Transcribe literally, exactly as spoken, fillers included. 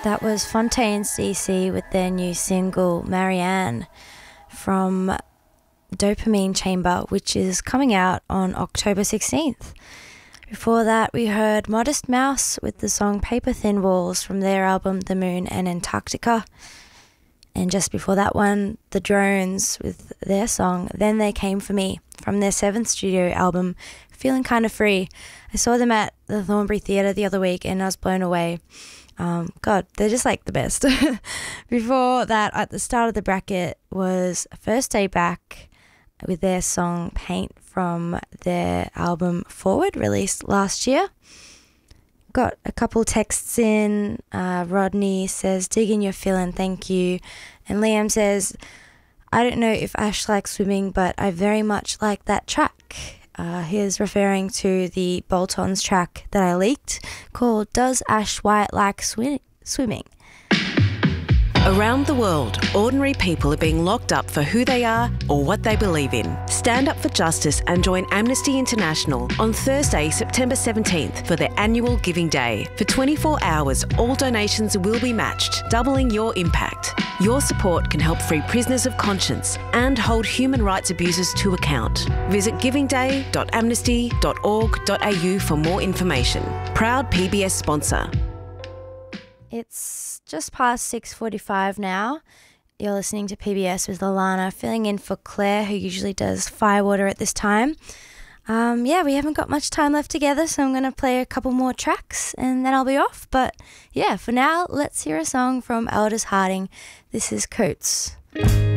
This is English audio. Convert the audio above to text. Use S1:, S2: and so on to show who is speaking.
S1: That was Fontaines D C with their new single Marianne from Dopamine Chamber, which is coming out on October sixteenth. Before that, we heard Modest Mouse with the song Paper Thin Walls from their album The Moon and Antarctica. And just before that one, The Drones with their song Then They Came For Me from their seventh studio album, Feeling Kind of Free. I saw them at the Thornbury Theatre the other week and I was blown away. Um, God, they're just like the best. Before that, at the start of the bracket was First Day Back with their song Paint from their album Forward, released last year. Got a couple texts in. Uh, Rodney says, digging your feeling, thank you. And Liam says, I don't know if Ash likes swimming, but I very much like that track. Uh, he is referring to the Boltons track that I leaked called Does Ash White Like Swi- Swimming?
S2: Around the world, ordinary people are being locked up for who they are or what they believe in. Stand up for justice and join Amnesty International on Thursday, September seventeenth for their annual Giving Day. For twenty-four hours, all donations will be matched, doubling your impact. Your support can help free prisoners of conscience and hold human rights abusers to account. Visit giving day dot amnesty dot org dot a u for more information. Proud P B S sponsor.
S1: It's just past six forty-five now. You're listening to P B S with Alana, filling in for Claire, who usually does Firewater at this time. Um, yeah, we haven't got much time left together, so I'm going to play a couple more tracks and then I'll be off. But yeah, for now, let's hear a song from Aldous Harding. This is Coates.